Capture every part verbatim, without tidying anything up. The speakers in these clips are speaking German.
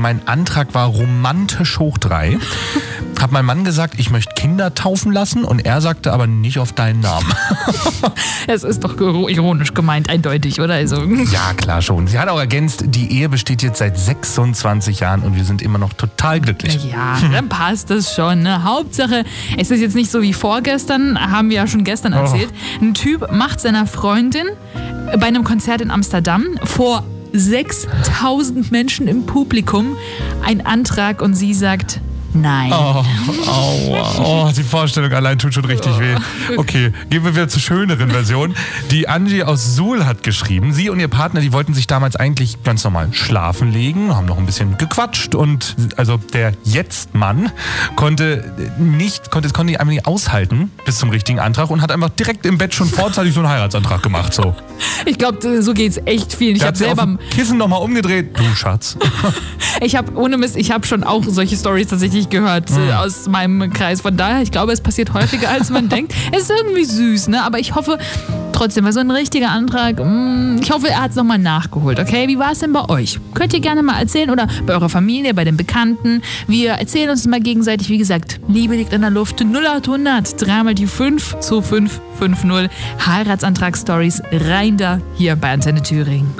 mein Antrag war romantisch hoch drei. Hab meinem Mann gesagt, ich möchte Kinder taufen lassen und er sagte aber nicht auf deinen Namen. Es ist doch ironisch gemeint, eindeutig, oder? Also. Ja, klar schon. Sie hat auch ergänzt, die Ehe besteht jetzt seit sechsundzwanzig Jahren und wir sind immer noch total glücklich. Ja, dann passt das schon. Ne? Hauptsache, es ist jetzt nicht so wie vorgestern, haben wir ja schon gestern erzählt. Oh. Ein Typ macht seiner Freundin bei einem Konzert in Amsterdam vor sechstausend Menschen im Publikum einen Antrag und sie sagt nein. Oh, aua. Oh, die Vorstellung allein tut schon richtig weh. Okay, gehen wir wieder zur schöneren Version. Die Angie aus Suhl hat geschrieben, sie und ihr Partner, die wollten sich damals eigentlich ganz normal schlafen legen, haben noch ein bisschen gequatscht und also der Jetzt-Mann konnte nicht, konnte es konnte einfach nicht aushalten bis zum richtigen Antrag und hat einfach direkt im Bett schon vorzeitig so einen Heiratsantrag gemacht. So. Ich glaube, so geht's echt viel. Ich Der habe selber auf dem Kissen nochmal umgedreht. Du Schatz. Ich habe ohne Mist, ich habe schon auch solche Stories tatsächlich gehört mhm. äh, aus meinem Kreis. Von daher, ich glaube, es passiert häufiger, als man denkt. Es ist irgendwie süß, ne? Aber ich hoffe trotzdem, weil so ein richtiger Antrag, mh, ich hoffe, er hat es nochmal nachgeholt, okay? Wie war es denn bei euch? Könnt ihr gerne mal erzählen oder bei eurer Familie, bei den Bekannten. Wir erzählen uns mal gegenseitig, wie gesagt, Liebe liegt in der Luft. null acht hundert, dreimal die fünf zu fünf fünf null. Heiratsantrag-Stories rein da hier bei Antenne Thüringen.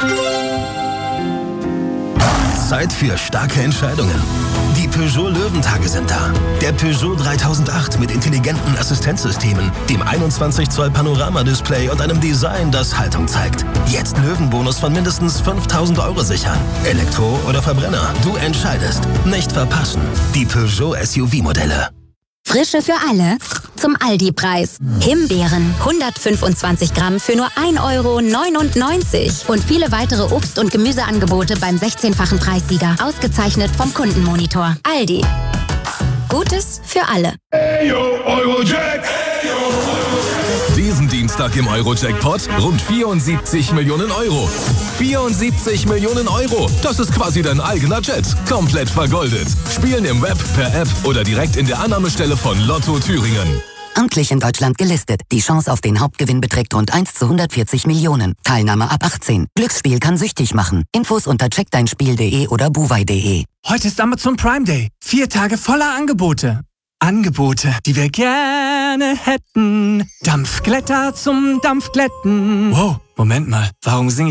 Zeit für starke Entscheidungen. Die Peugeot Löwentage sind da. Der Peugeot dreitausendacht mit intelligenten Assistenzsystemen, dem einundzwanzig Zoll Panoramadisplay und einem Design, das Haltung zeigt. Jetzt Löwenbonus von mindestens fünftausend Euro sichern. Elektro oder Verbrenner, du entscheidest. Nicht verpassen. Die Peugeot S U V-Modelle. Frische für alle zum Aldi-Preis. Himbeeren hundertfünfundzwanzig Gramm für nur ein Euro neunundneunzig. Und viele weitere Obst- und Gemüseangebote beim sechzehnfachen Preissieger. Ausgezeichnet vom Kundenmonitor. Aldi. Gutes für alle. Hey, yo, Eurojack. Hey, yo, Eurojack. Diesen Dienstag im Euro-Jackpot rund vierundsiebzig Millionen Euro. vierundsiebzig Millionen Euro. Das ist quasi dein eigener Jet. Komplett vergoldet. Spielen im Web, per App oder direkt in der Annahmestelle von Lotto Thüringen. Amtlich in Deutschland gelistet. Die Chance auf den Hauptgewinn beträgt rund eins zu hundertvierzig Millionen. Teilnahme ab achtzehn. Glücksspiel kann süchtig machen. Infos unter check dein spiel punkt de oder buwei punkt de. Heute ist Amazon Prime Day. Vier Tage voller Angebote. Angebote, die wir gerne hätten. Dampfglätter zum Dampfglätten. Wow, Moment mal. Warum singe ich